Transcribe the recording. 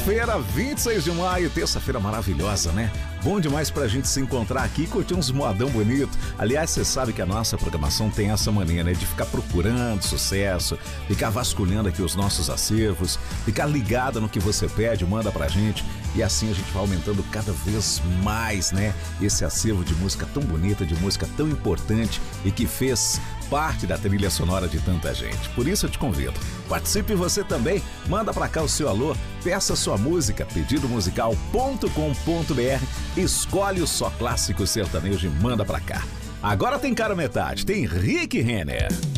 Terça-feira, 26 de maio, terça-feira maravilhosa, né? Bom demais pra gente se encontrar aqui e curtir uns modão bonito. Aliás, você sabe que a nossa programação tem essa mania, né? De ficar procurando sucesso, ficar vasculhando aqui os nossos acervos, ficar ligado no que você pede, manda pra gente. E assim a gente vai aumentando cada vez mais, né? Esse acervo de música tão bonita, de música tão importante e que fez parte da trilha sonora de tanta gente. Por isso eu te convido. Participe você também, manda pra cá o seu alô, peça sua música, pedidomusical.com.br, escolhe o Só Clássico Sertanejo e manda pra cá. Agora tem cara metade, tem Rick Renner.